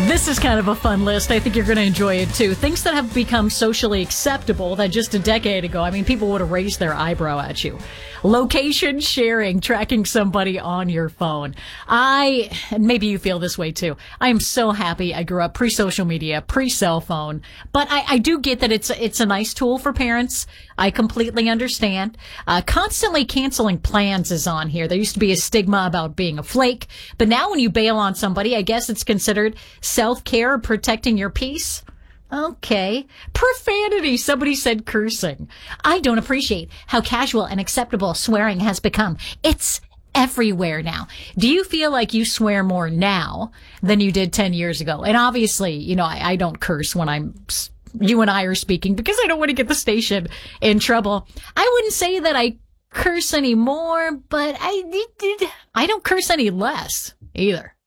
This is kind of a fun list. I think you're going to enjoy it too. Things that have become socially acceptable that just a decade ago, I mean, people would have raised their eyebrow at you. Location sharing, tracking somebody on your phone. And maybe you feel this way too. I am so happy I grew up pre-social media, pre-cell phone, but I do get that it's a nice tool for parents. I completely understand. Constantly canceling plans is on here. There used to be a stigma about being a flake, but now when you bail on somebody, I guess it's considered self-care, protecting your peace. Okay. Profanity. Somebody said cursing. I don't appreciate how casual and acceptable swearing has become. It's everywhere now. Do you feel like you swear more now than you did 10 years ago? And obviously, you know, I don't curse when you and I are speaking because I don't want to get the station in trouble. I wouldn't say that I curse anymore, but I don't curse any less either.